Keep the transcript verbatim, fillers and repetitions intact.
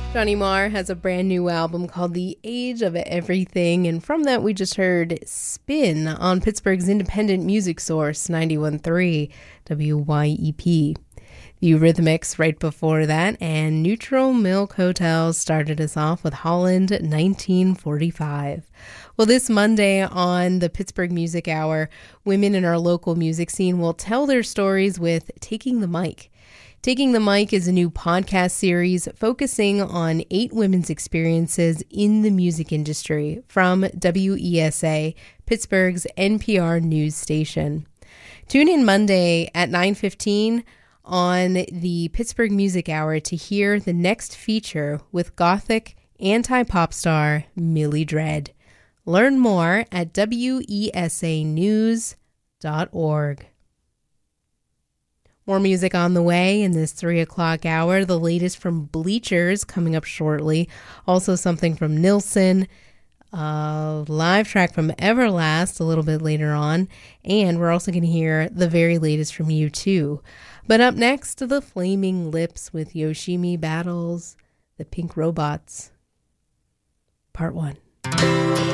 Johnny Marr has a brand new album called The Age of Everything, and from that we just heard Spin on Pittsburgh's independent music source, ninety-one point three W Y E P. The Eurythmics right before that, and Neutral Milk Hotel started us off with Holland nineteen forty-five. Well, this Monday on the Pittsburgh Music Hour, women in our local music scene will tell their stories with Taking the Mic. Taking the Mic is a new podcast series focusing on eight women's experiences in the music industry from W E S A, Pittsburgh's N P R news station. Tune in Monday at nine fifteen on the Pittsburgh Music Hour to hear the next feature with Gothic anti-pop star Millie Dread. Learn more at W E S A news dot org. More music on the way in this three o'clock hour. The latest from Bleachers coming up shortly. Also something from Nilsson. A live track from Everlast a little bit later on. And we're also going to hear the very latest from U two. But up next, The Flaming Lips with Yoshimi Battles, The Pink Robots. Part one.